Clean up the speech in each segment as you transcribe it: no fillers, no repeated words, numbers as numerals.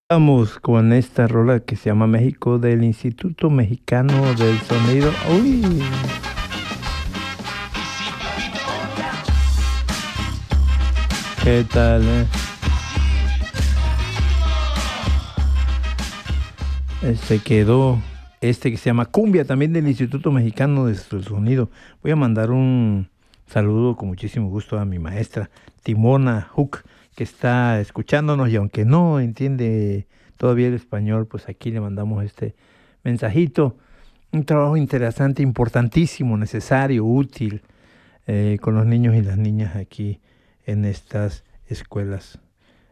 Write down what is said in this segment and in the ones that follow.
Vamos con esta rola que se llama México del Instituto Mexicano del Sonido. Uy, ¿qué tal, Se quedó este que se llama Cumbia, también del Instituto Mexicano del Sonido. Voy a mandar un saludo con muchísimo gusto a mi maestra Timona Hook, que está escuchándonos y aunque no entiende todavía el español, pues aquí le mandamos este mensajito. Un trabajo interesante, importantísimo, necesario, útil con los niños y las niñas aquí en estas escuelas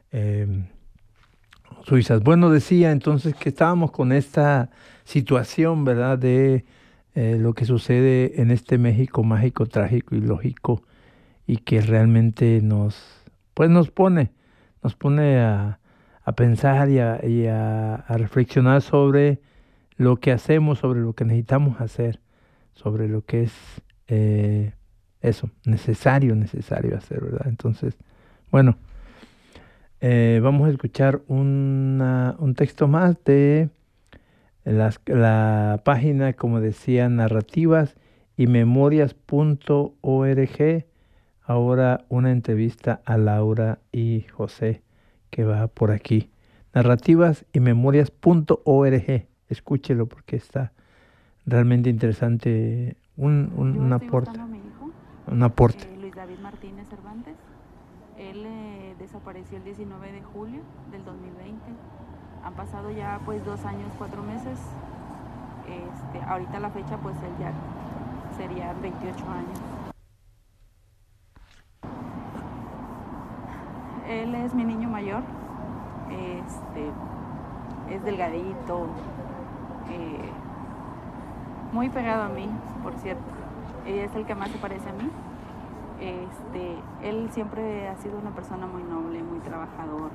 suizas. Bueno, decía entonces que estábamos con esta situación, ¿verdad? De lo que sucede en este México mágico, trágico y lógico y que realmente pues nos pone a pensar a reflexionar sobre lo que hacemos, sobre lo que necesitamos hacer, sobre lo que es eso, necesario hacer, ¿verdad? Entonces, bueno, vamos a escuchar un texto más de la página, como decía, narrativas y memorias.org. Ahora una entrevista a Laura y José que va por aquí. Narrativas y memorias.org. Escúchelo porque está realmente interesante. Un aporte. Un aporte. Luis David Martínez Cervantes. Él desapareció el 19 de julio del 2020. Han pasado ya pues 2 años, 4 meses. Ahorita la fecha pues él ya sería 28 años. Él es mi niño mayor. Es delgadito, muy pegado a mí, por cierto. Es el que más se parece a mí. Él siempre ha sido una persona muy noble, muy trabajador,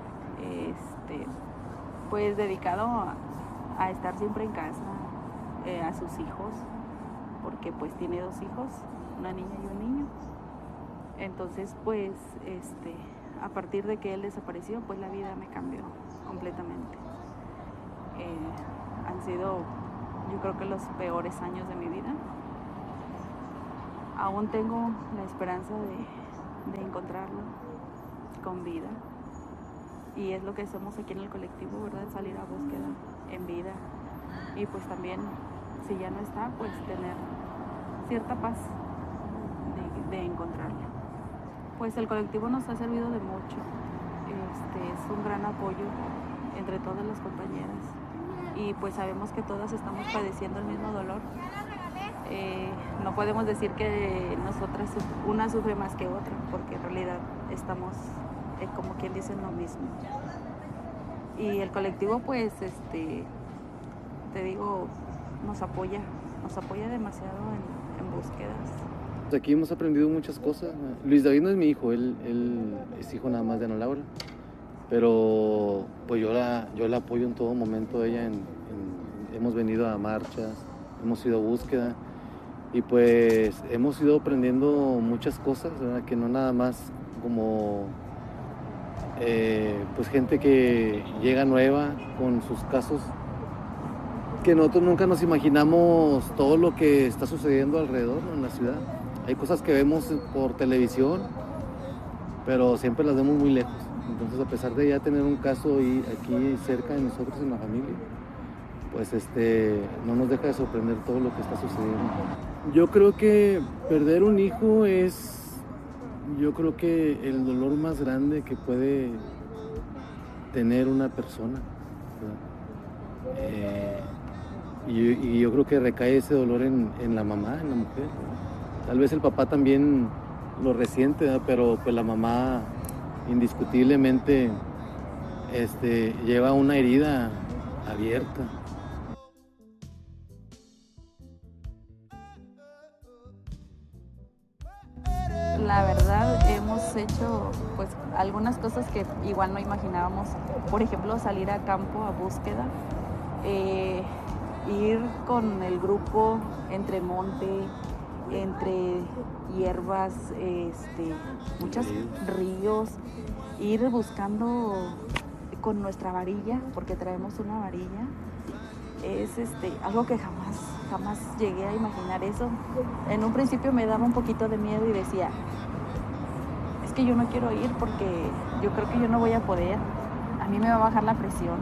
pues dedicado a estar siempre en casa, a sus hijos, porque pues tiene 2 hijos, una niña y un niño. Entonces pues a partir de que él desapareció, pues la vida me cambió completamente. Han sido, yo creo que los peores años de mi vida. Aún tengo la esperanza de encontrarlo con vida. Y es lo que hacemos aquí en el colectivo, ¿verdad? Salir a búsqueda en vida. Y pues también, si ya no está, pues tener cierta paz de encontrarlo. Pues el colectivo nos ha servido de mucho. Es un gran apoyo entre todas las compañeras. Y pues sabemos que todas estamos padeciendo el mismo dolor. No podemos decir que nosotras, una sufre más que otra, porque en realidad estamos, como quien dice, en lo mismo. Y el colectivo, pues, te digo, nos apoya demasiado en búsquedas. Aquí hemos aprendido muchas cosas. Luis David no es mi hijo, él es hijo nada más de Ana Laura. Pero pues yo la apoyo en todo momento. Hemos venido a marchas, hemos ido a búsqueda y pues hemos ido aprendiendo muchas cosas, ¿verdad? Que no nada más como pues gente que llega nueva con sus casos, que nosotros nunca nos imaginamos todo lo que está sucediendo alrededor, ¿no? En la ciudad. Hay cosas que vemos por televisión, pero siempre las vemos muy lejos. Entonces, a pesar de ya tener un caso aquí cerca de nosotros en la familia, pues no nos deja de sorprender todo lo que está sucediendo. Yo creo que perder un hijo es, yo creo que el dolor más grande que puede tener una persona, y yo creo que recae ese dolor en la mamá, en la mujer, ¿verdad? Tal vez el papá también lo resiente, ¿verdad? Pero pues la mamá indiscutiblemente lleva una herida abierta. La verdad, hemos hecho pues algunas cosas que igual no imaginábamos. Por ejemplo, salir a campo a búsqueda, ir con el grupo entre monte, entre hierbas, muchos ríos, ir buscando con nuestra varilla, porque traemos una varilla. Es algo que jamás llegué a imaginar eso. En un principio me daba un poquito de miedo y decía, es que yo no quiero ir porque yo creo que yo no voy a poder. A mí me va a bajar la presión.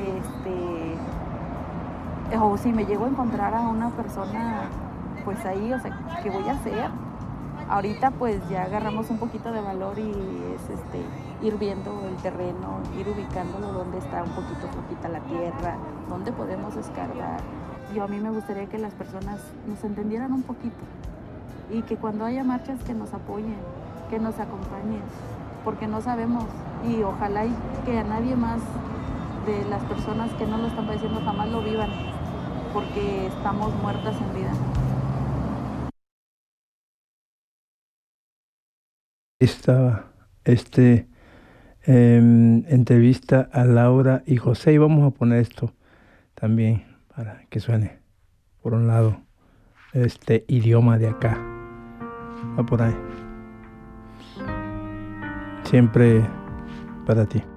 O si me llego a encontrar a una persona, pues ahí, o sea, ¿qué voy a hacer? Ahorita pues ya agarramos un poquito de valor y es ir viendo el terreno, ir ubicándolo donde está un poquito flojita la tierra, donde podemos escarbar. A mí me gustaría que las personas nos entendieran un poquito y que cuando haya marchas que nos apoyen, que nos acompañen, porque no sabemos y ojalá y que a nadie más de las personas que no lo están padeciendo jamás lo vivan, porque estamos muertas en vida. Estaba entrevista a Laura y José, y vamos a poner esto también para que suene por un lado este idioma de acá. Va por ahí. Siempre para ti.